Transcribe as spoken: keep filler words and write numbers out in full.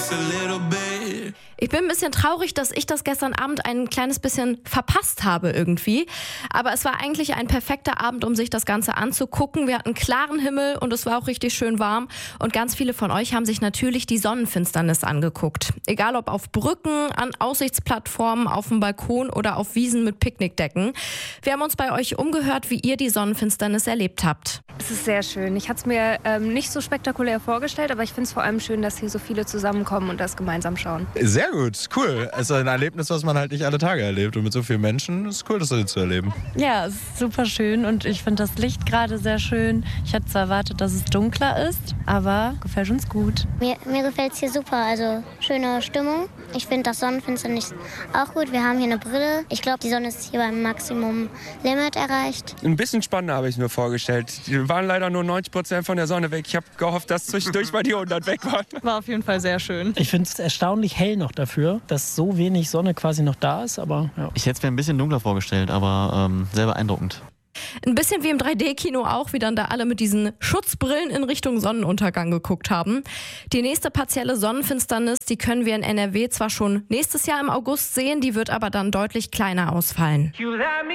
Ich bin ein bisschen traurig, dass ich das gestern Abend ein kleines bisschen verpasst habe irgendwie. Aber es war eigentlich ein perfekter Abend, um sich das Ganze anzugucken. Wir hatten klaren Himmel und es war auch richtig schön warm. Und ganz viele von euch haben sich natürlich die Sonnenfinsternis angeguckt. Egal ob auf Brücken, an Aussichtsplattformen, auf dem Balkon oder auf Wiesen mit Picknickdecken. Wir haben uns bei euch umgehört, wie ihr die Sonnenfinsternis erlebt habt. Es ist sehr schön. Ich hatte es mir ähm, nicht so spektakulär vorgestellt, aber ich finde es vor allem schön, dass hier so viele zusammenkommen und das gemeinsam schauen. Sehr gut, cool. Es ist ein Erlebnis, was man halt nicht alle Tage erlebt. Und mit so vielen Menschen ist es cool, das so zu erleben. Ja, es ist super schön und ich finde das Licht gerade sehr schön. Ich hatte zwar erwartet, dass es dunkler ist, aber gefällt uns gut. Mir, mir gefällt es hier super, also schöne Stimmung. Ich finde das Sonnenfinsternis auch gut. Wir haben hier eine Brille. Ich glaube, die Sonne ist hier beim Maximum Limit erreicht. Ein bisschen spannender habe ich mir vorgestellt. Die waren leider nur neunzig Prozent von der Sonne weg. Ich habe gehofft, dass zwischendurch mal die hundert weg waren. War auf jeden Fall sehr schön. Ich finde es erstaunlich hell noch dafür, dass so wenig Sonne quasi noch da ist. Aber ja. Ich hätte es mir ein bisschen dunkler vorgestellt, aber ähm, sehr beeindruckend. Ein bisschen wie im drei D Kino auch, wie dann da alle mit diesen Schutzbrillen in Richtung Sonnenuntergang geguckt haben. Die nächste partielle Sonnenfinsternis, die können wir in N R W zwar schon nächstes Jahr im August sehen, die wird aber dann deutlich kleiner ausfallen.